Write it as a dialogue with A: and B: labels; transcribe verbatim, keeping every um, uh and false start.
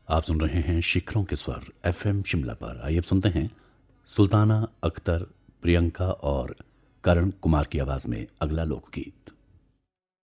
A: आप सुन रहे हैं शिखरों के स्वर एफएम शिमला पर। आइए अब सुनते हैं सुल्ताना अख्तर, प्रियंका और करण कुमार की आवाज में अगला लोकगीत।